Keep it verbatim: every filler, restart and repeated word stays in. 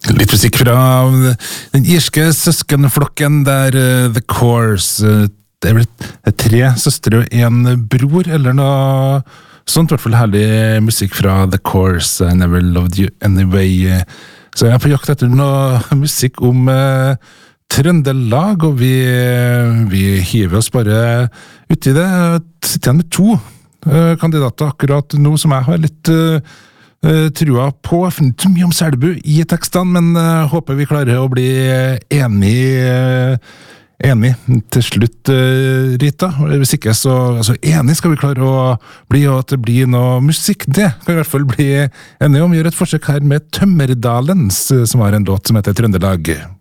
Litt musikk fra den irske søskenflokken der uh, The Course. Uh, det er vel tre søstre og en bror, eller noe sånt. I hvert fall herlig musikk fra The Course. I Never Loved You Anyway. Så jeg er på jakt etter noe musikk om uh, Trøndelag, og vi, vi hiver oss bare ut i det. Sitter igjen med to uh, kandidater akkurat nå, som jeg har litt... Uh, Uh, trua på. Jeg har funnet så mye om Selbu i tekstene, men uh, håper vi klarer å bli enig, uh, enig til slutt, uh, Rita. Hvis ikke, så altså, enig skal vi klare å bli, og at det blir noe musikk. Det kan vi i hvert fall bli enige om. Gjør et forsøk her med Tømmerdalens, som har en låt som heter Trøndelag.